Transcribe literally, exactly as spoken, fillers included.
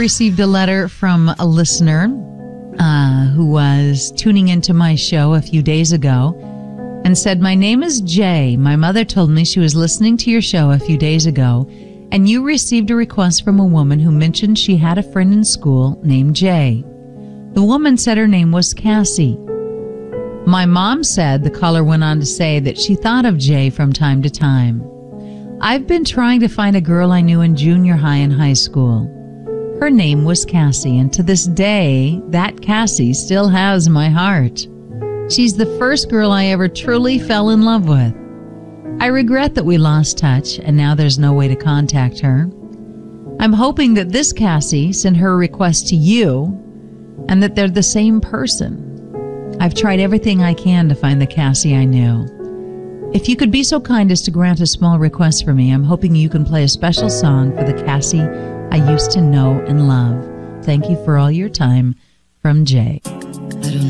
received a letter from a listener uh, who was tuning into my show a few days ago and said, "My name is Jay. My mother told me she was listening to your show a few days ago, and you received a request from a woman who mentioned she had a friend in school named Jay. The woman said her name was Cassie. My mom said," the caller went on to say, "that she thought of Jay from time to time. I've been trying to find a girl I knew in junior high and high school. Her name was Cassie, and to this day, that Cassie still has my heart. She's the first girl I ever truly fell in love with. I regret that we lost touch, and now there's no way to contact her. I'm hoping that this Cassie sent her request to you, and that they're the same person. I've tried everything I can to find the Cassie I knew. If you could be so kind as to grant a small request for me, I'm hoping you can play a special song for the Cassie I used to know and love. Thank you for all your time. From Jay."